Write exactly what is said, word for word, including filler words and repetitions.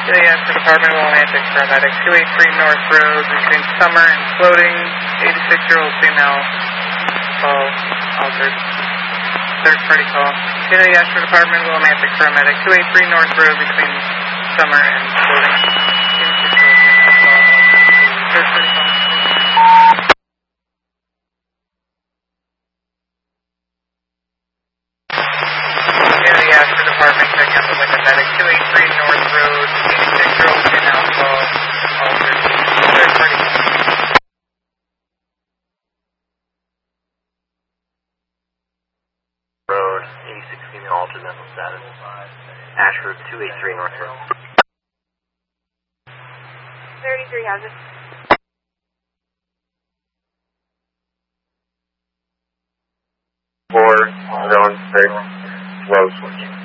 Daily Ashford Department, Willimantic, paramedic, two eighty-three North Road, between Summer and Floating, eighty-six-year-old female, call altered. Third party call. Daily Ashford Department, Willimantic, paramedic, two eighty-three North Road, between Summer and Floating, eighty-six-year-old female, call altered. Third party call. Ashford Department, check out the window medic, two eighty-three North Road, eighty-six-year-old female, call, altered, third party. Road, eighty-six female, altered mental status. Ashford, two eighty-three North Road. thirty-three hazard. Four, zone six, slow switch.